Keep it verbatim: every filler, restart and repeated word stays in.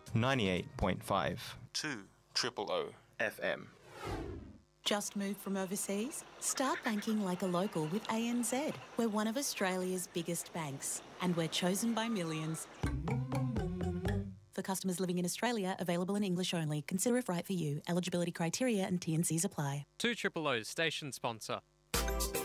ninety-eight point five. two triple O F M. Just moved from overseas? Start banking like a local with A N Z. We're one of Australia's biggest banks, and we're chosen by millions. For customers living in Australia, available in English only. Consider if right for you. Eligibility criteria and T and Cs apply. two Triple O's station sponsor.